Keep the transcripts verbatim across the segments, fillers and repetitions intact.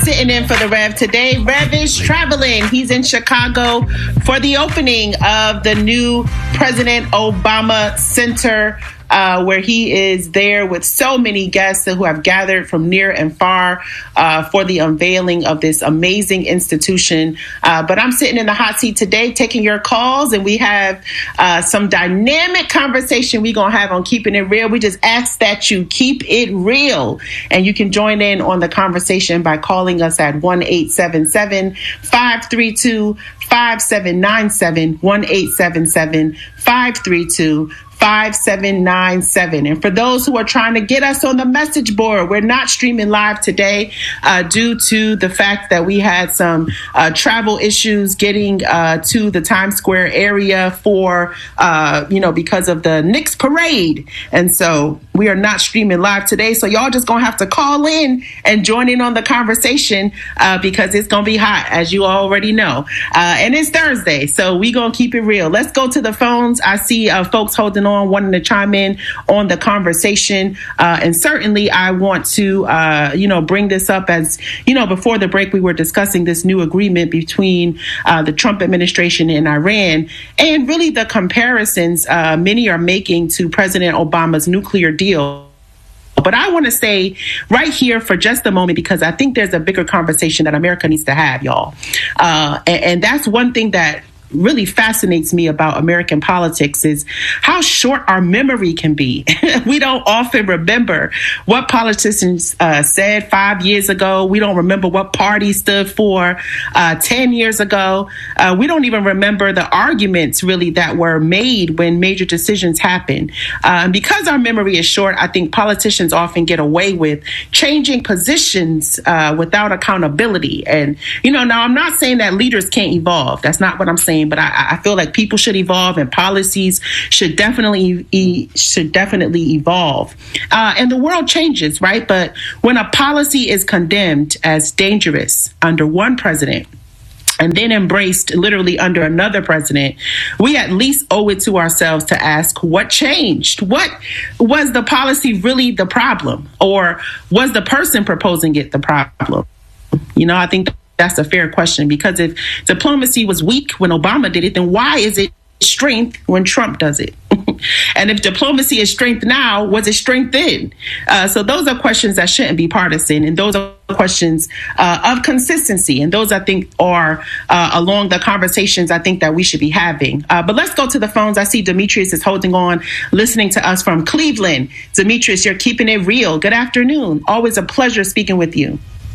Sitting in for the Rev today. Rev is traveling. He's in Chicago for the opening of the new President Obama Center, uh, where he is there with so many guests who have gathered from near and far uh, for the unveiling of this amazing institution. Uh, but I'm sitting in the hot seat today taking your calls, and we have uh, some dynamic conversation we're going to have on Keeping It Real. We just ask that you keep it real, and you can join in on the conversation by calling us at one eight seven seven, five three two, five seven nine seven, one eight seven seven, five three two, five seven nine seven. And for those who are trying to get us on the message board, we're not streaming live today uh, due to the fact that we had some uh, travel issues getting uh, to the Times Square area for, uh, you know, because of the Knicks parade. And so we are not streaming live today. So y'all just going to have to call in and join in on the conversation uh, because it's going to be hot, as you already know. Uh, and it's Thursday, so we going to keep it real. Let's go to the phones. I see uh, folks holding on, wanting to chime in on the conversation. Uh, and certainly I want to, uh, you know, bring this up as, you know, before the break, we were discussing this new agreement between uh, the Trump administration and Iran, and really the comparisons uh, many are making to President Obama's nuclear deal. But I want to say right here for just a moment, because I think there's a bigger conversation that America needs to have, y'all. Uh, and, and that's one thing that really fascinates me about American politics is how short our memory can be. We don't often remember what politicians uh, said five years ago. We don't remember what party stood for uh, ten years ago. Uh, we don't even remember the arguments really that were made when major decisions happen. Uh, and because our memory is short, I think politicians often get away with changing positions uh, without accountability. And, you know, now I'm not saying that leaders can't evolve. That's not what I'm saying. But I, I feel like people should evolve, and policies should definitely e- should definitely evolve. Uh, and the world changes, right? But when a policy is condemned as dangerous under one president and then embraced literally under another president, we at least owe it to ourselves to ask what changed. What was the policy really the problem, or was the person proposing it the problem? You know, I think that's a fair question, because if diplomacy was weak when Obama did it, then why is it strength when Trump does it? And if diplomacy is strength now, was it strength then? Uh, so those are questions that shouldn't be partisan, and those are questions uh, of consistency. And those, I think, are uh, along the conversations I think that we should be having. Uh, but let's go to the phones. I see Demetrius is holding on, listening to us from Cleveland. Demetrius, you're keeping it real. Good afternoon. Always a pleasure speaking with you.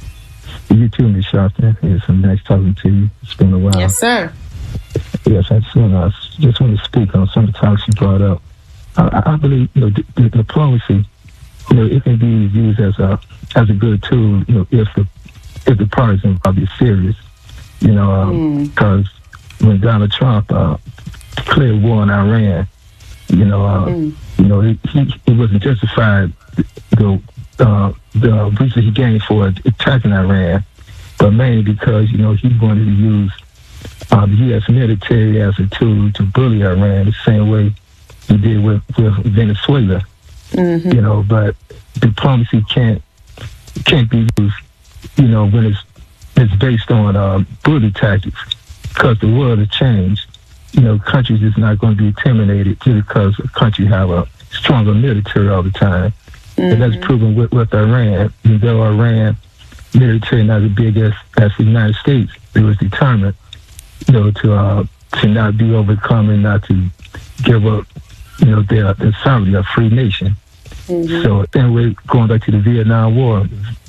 You too, Miz Sharpton. It's nice talking to you. It's been a while. Yes, sir. Yes, I just want to, just want to speak on some of the topics you brought up. I, I believe, you know, the, the diplomacy, you know, it can be used as a as a good tool, you know, if the if the parties involved is serious, you know, because um, mm. when Donald Trump uh, declared war on Iran, you know, uh, mm. you know, he, he he wasn't justified, you know, uh, the reason he gained for attacking Iran, but mainly because, you know, he wanted to use uh, the U S military as a tool to bully Iran the same way he did with, with Venezuela. Mm-hmm. You know, but diplomacy can't can't be used, you know, when it's it's based on uh, bully tactics, because the world has changed. You know, countries is not going to be intimidated just because a country have a stronger military all the time. Mm-hmm. And that's proven with, with Iran. Even though Iran military not as big as, as the United States, it was determined, you know, to uh, to not be overcome and not to give up, you know, their, their sovereignty, a free nation. Mm-hmm. So anyway, going back to the Vietnam War,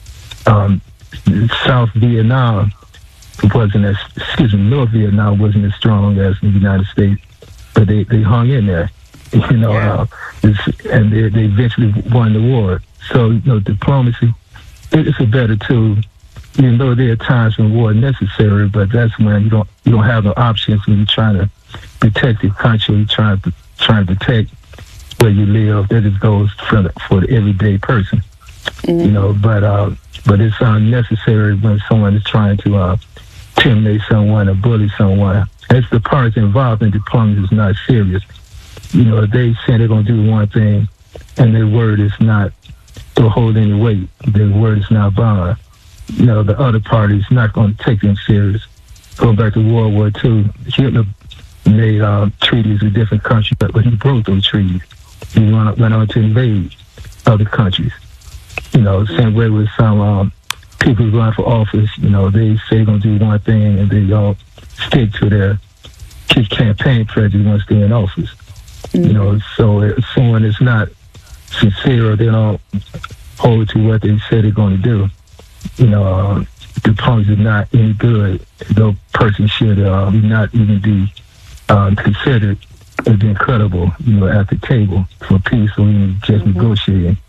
um, South Vietnam wasn't as, excuse me, North Vietnam wasn't as strong as the United States, but they, they hung in there, you know, yeah. uh, and they, they eventually won the war. So, you know, diplomacy, it's a better tool, even though there are times when war is necessary, but that's when you don't you don't have no options when you're trying to protect your country, you're trying to, trying to protect where you live. That just goes for the, for the everyday person, mm-hmm. you know, but uh, but it's unnecessary when someone is trying to uh, intimidate someone or bully someone. It's the parties involved in diplomacy is not serious. You know, if they say they're going to do one thing, and their word is not to hold any weight, their word is not bond, you know, the other party's not going to take them serious. Going back to World War Two, Hitler made uh, treaties with different countries, but he broke those treaties. He went, went on to invade other countries. You know, same way with some um, people who run for office, you know, they say they're going to do one thing and they all stick to their campaign pledges once they're in office. Mm-hmm. You know, so if someone is not sincere or they don't hold to what they say they're going to do, you know, uh, the opponents is not any good. No person should uh, not even be um, considered as being credible, you know, at the table for peace or even just mm-hmm. negotiating.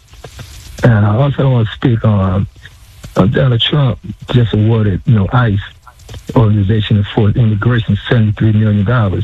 And I also want to speak on uh, Donald Trump just awarded, you know, ICE organization for immigration seventy-three million dollars.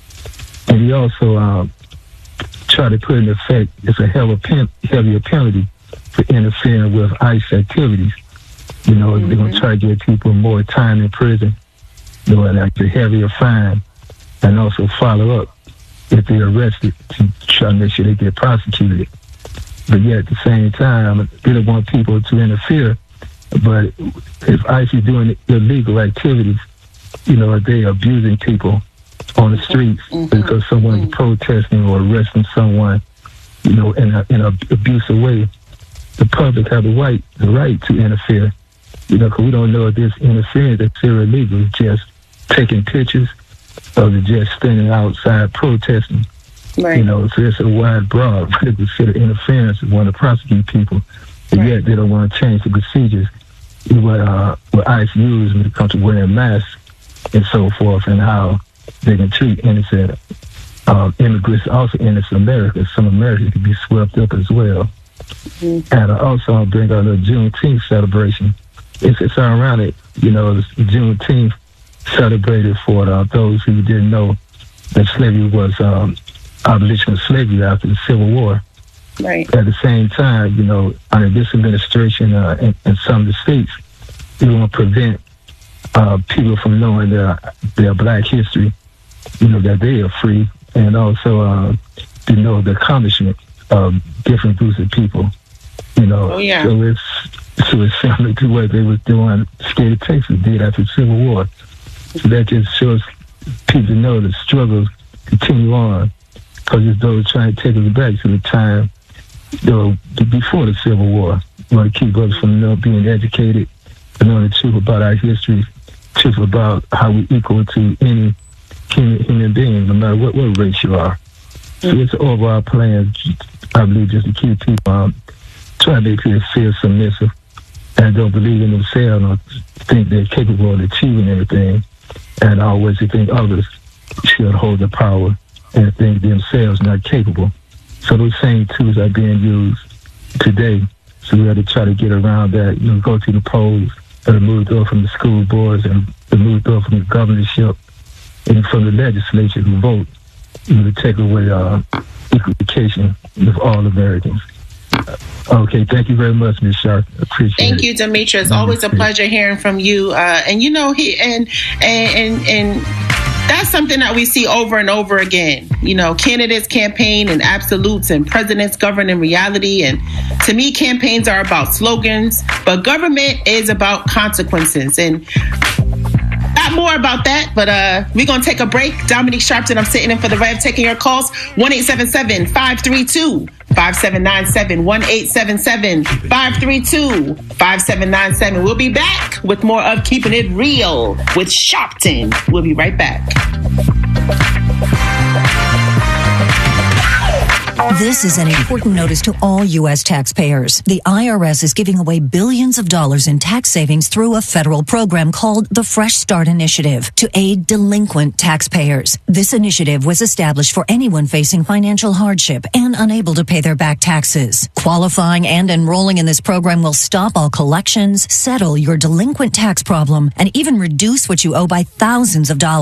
And he also um, tried to put in effect, it's a hell of pen, heavier penalty for interfering with ICE activities. You know, mm-hmm. they're going to try to give people more time in prison, you know, and like a heavier fine, and also follow up if they're arrested to try to make sure they get prosecuted. But yet at the same time, they don't want people to interfere. But if ICE is doing illegal activities, you know, they abusing people on the streets mm-hmm. because someone's mm-hmm. protesting or arresting someone, you know, in a, in an abusive way, the public have the right, the right to interfere. You know, because we don't know if this interference that's illegal is just taking pictures or is just standing outside protesting. Right. You know, so it's a wide, broad, what they consider interference and want to prosecute people. And right. yet they don't want to change the procedures what, uh, what ICE use when it comes to wearing masks and so forth, and how they can treat innocent um, immigrants, also innocent Americans. Some Americans can be swept up as well. Mm-hmm. And I also want to bring out the Juneteenth celebration. It's, it's ironic, you know, Juneteenth celebrated for uh, those who didn't know that slavery was um, abolition of slavery after the Civil War. Right. At the same time, you know, under this administration uh, in, in some of the states, they want to prevent uh, people from knowing their their black history, you know, that they are free, and also uh, to know the accomplishment of different groups of people, you know. Oh, yeah. So it's, so it's similar to what they were doing, State of Texas did after the Civil War. So that just shows people know the struggles continue on, because it's those trying to take us back to the time, you know, before the Civil War. We want to keep us from, you know, being educated and knowing the truth about our history, truth about how we equal to any human, human being, no matter what, what race you are. So it's an overall plan, I believe, just to keep people um, trying to make people feel submissive and don't believe in themselves or think they're capable of achieving everything, and always they think others should hold the power and think themselves not capable. So those same tools are being used today. So we have to try to get around that, you know, go to the polls that are moved over from the school boards and moved over from the governorship and from the legislature who vote, you know, to take away uh, equalification of all Americans. Okay, thank you very much, Miz Sharp. Appreciate thank it. Thank you, Demetrius. It's always a pleasure hearing from you. Uh, and you know, he and and and and that's something that we see over and over again. You know, candidates campaign in absolutes and presidents govern in reality. And to me, campaigns are about slogans, but government is about consequences. And not more about that, but uh, we're going to take a break. Dominique Sharpton, I'm sitting in for the Rev, taking your calls. one eight seven seven, five three two, five seven nine seven. one eight seven seven, five three two, five seven nine seven. We'll be back with more of Keeping It Real with Sharpton. We'll be right back. This is an important notice to all U S taxpayers. The I R S is giving away billions of dollars in tax savings through a federal program called the Fresh Start Initiative to aid delinquent taxpayers. This initiative was established for anyone facing financial hardship and unable to pay their back taxes. Qualifying and enrolling in this program will stop all collections, settle your delinquent tax problem, and even reduce what you owe by thousands of dollars.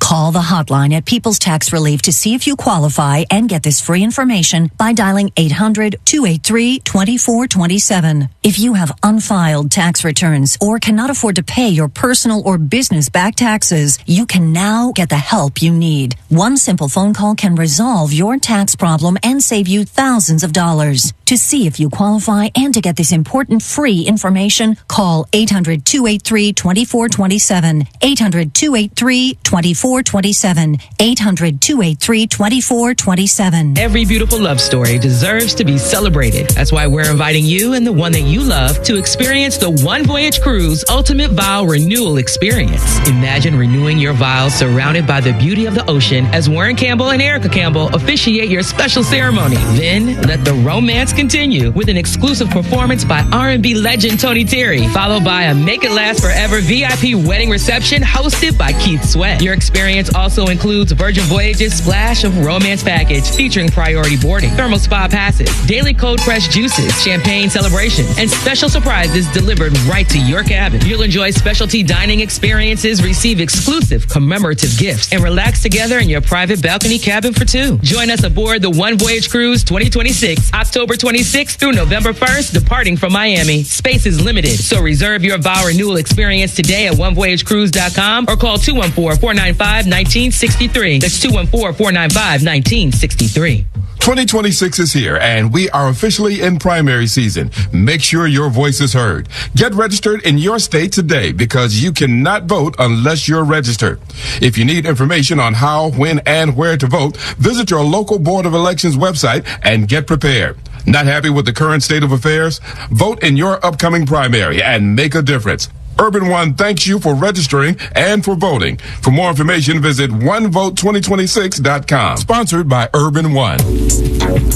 Call the hotline at People's Tax Relief to see if you qualify and get this free information by dialing eight hundred, two eight three, two four two seven. If you have unfiled tax returns or cannot afford to pay your personal or business back taxes, you can now get the help you need. One simple phone call can resolve your tax problem and save you thousands of dollars. To see if you qualify and to get this important free information, call eight hundred, two eight three, two four two seven, eight hundred, two eight three, two four two seven, eight hundred, two eight three, two four two seven. Every beautiful love story deserves to be celebrated. That's why we're inviting you and the one that you love to experience the One Voyage Cruise Ultimate Vow Renewal Experience. Imagine renewing your vows surrounded by the beauty of the ocean as Warren Campbell and Erica Campbell officiate your special ceremony. Then let the romance continue with an exclusive performance by R and B legend Tony Terry, followed by a Make It Last Forever V I P wedding reception hosted by Keith Sweat. Your experience also includes Virgin Voyages Splash of Romance package featuring priority boarding, thermal spa passes, daily cold pressed juices, champagne celebration, and special surprises delivered right to your cabin. You'll enjoy specialty dining experiences, receive exclusive commemorative gifts, and relax together in your private balcony cabin for two. Join us aboard the One Voyage Cruise twenty twenty-six, October twenty-sixth through November first, departing from Miami. Space is limited, so reserve your vow renewal experience today at one voyage cruise dot com or call two one four, four nine five, one nine six three. That's two one four, four nine five, one nine six three. twenty twenty-six is here, and we are officially in primary season. Make sure your voice is heard. Get registered in your state today because you cannot vote unless you're registered. If you need information on how, when, and where to vote, visit your local Board of Elections website and get prepared. Not happy with the current state of affairs? Vote in your upcoming primary and make a difference. Urban One thanks you for registering and for voting. For more information, visit one vote twenty twenty-six dot com. Sponsored by Urban One.